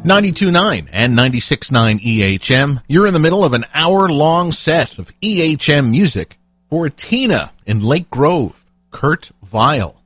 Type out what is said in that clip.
92.9 and 96.9 EHM. You're in the middle of an hour-long set of EHM music for Tina in Lake Grove, Kurt Vile.